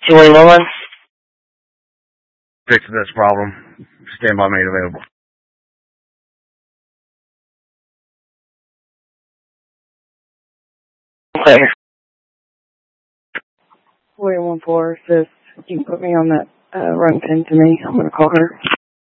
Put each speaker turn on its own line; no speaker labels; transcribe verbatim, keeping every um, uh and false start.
two one one.
Fix this problem. Stand by made available.
Okay.
four eight one four says you can put me on that uh, run pin to me. I'm going to call her.